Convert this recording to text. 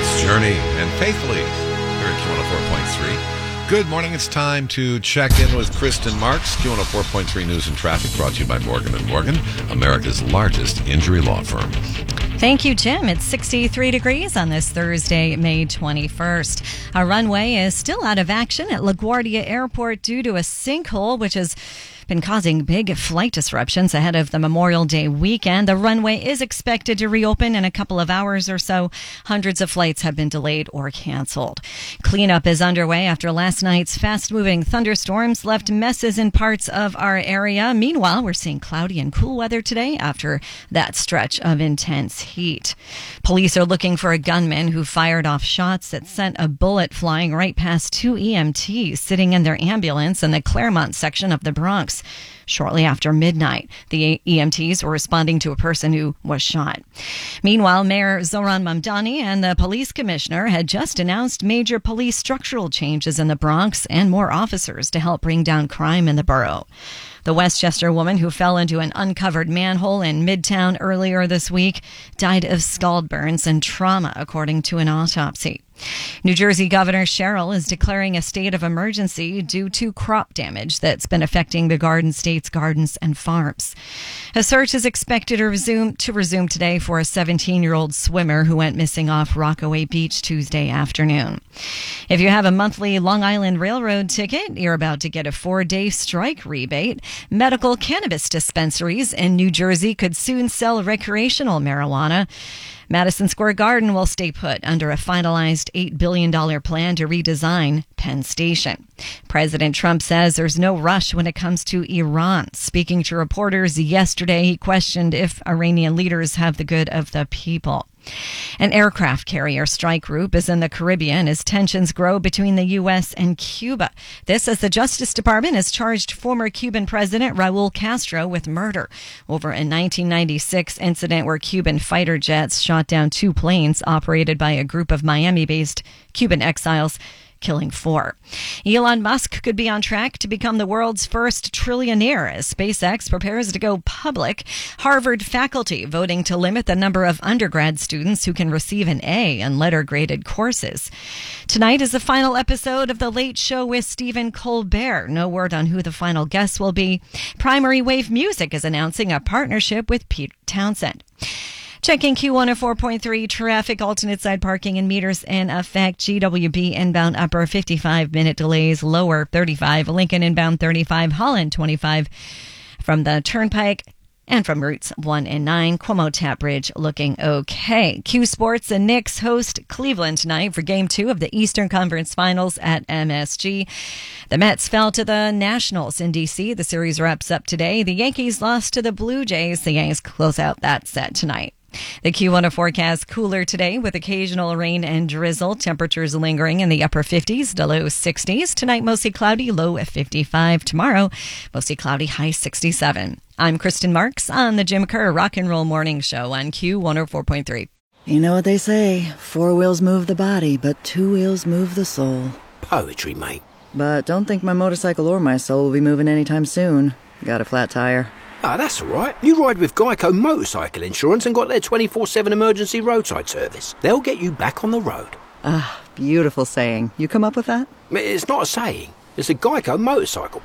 It's Journey and Faithfully here at Q104.3. Good morning. It's time to check in with Kristen Marks. Q104.3 News and Traffic brought to you by Morgan & Morgan, America's largest injury law firm. Thank you, Jim. It's 63 degrees on this Thursday, May 21st. Our runway is still out of action at LaGuardia Airport due to a sinkhole, which has been causing big flight disruptions ahead of the Memorial Day weekend. The runway is expected to reopen in a couple of hours or so. Hundreds of flights have been delayed or canceled. Cleanup is underway after last night's fast-moving thunderstorms left messes in parts of our area. Meanwhile, we're seeing cloudy and cool weather today after that stretch of intense heat. Police are looking for a gunman who fired off shots that sent a bullet flying right past two EMTs sitting in their ambulance in the Claremont section of the Bronx. Shortly after midnight, the EMTs were responding to a person who was shot. Meanwhile, Mayor Zohran Mamdani and the police commissioner had just announced major police structural changes in the Bronx and more officers to help bring down crime in the borough. The Westchester woman who fell into an uncovered manhole in Midtown earlier this week died of scald burns and trauma, according to an autopsy. New Jersey Governor Sherrill is declaring a state of emergency due to crop damage that's been affecting the Garden State's gardens and farms. A search is expected to resume today for a 17-year-old swimmer who went missing off Rockaway Beach Tuesday afternoon. If you have a monthly Long Island Railroad ticket, you're about to get a 4-day strike rebate. Medical cannabis dispensaries in New Jersey could soon sell recreational marijuana. Madison Square Garden will stay put under a finalized $8 billion plan to redesign Penn Station. President Trump says there's no rush when it comes to Iran. Speaking to reporters yesterday, he questioned if Iranian leaders have the good of the people. An aircraft carrier strike group is in the Caribbean as tensions grow between the U.S. and Cuba. This as the Justice Department has charged former Cuban President Raul Castro with murder over a 1996 incident where Cuban fighter jets shot down 2 planes operated by a group of Miami-based Cuban exiles, killing 4. Elon Musk could be on track to become the world's first trillionaire as SpaceX prepares to go public. Harvard faculty voting to limit the number of undergrad students who can receive an A in letter-graded courses. Tonight is the final episode of The Late Show with Stephen Colbert. No word on who the final guest will be. Primary Wave Music is announcing a partnership with Pete Townsend. Checking Q104.3 traffic, alternate side parking and meters in effect. GWB inbound upper 55-minute delays, lower 35. Lincoln inbound 35. Holland 25 from the Turnpike. And from routes 1 and 9, Cuomo Tap Bridge looking okay. Q Sports and Knicks host Cleveland tonight for Game 2 of the Eastern Conference Finals at MSG. The Mets fell to the Nationals in D.C. The series wraps up today. The Yankees lost to the Blue Jays. The Yankees close out that set tonight. The Q1 forecast cooler today with occasional rain and drizzle. Temperatures lingering in the upper 50s to low 60s. Tonight, mostly cloudy, low at 55. Tomorrow, mostly cloudy, high 67. I'm Kristen Marks on the Jim Kerr Rock and Roll Morning Show on Q104.3. You know what they say, 4 wheels move the body, but 2 wheels move the soul. Poetry, mate. But don't think my motorcycle or my soul will be moving anytime soon. Got a flat tire. Ah, that's all right. You ride with Geico Motorcycle Insurance and got their 24/7 emergency roadside service. They'll get you back on the road. Ah, beautiful saying. You come up with that? It's not a saying. It's a Geico motorcycle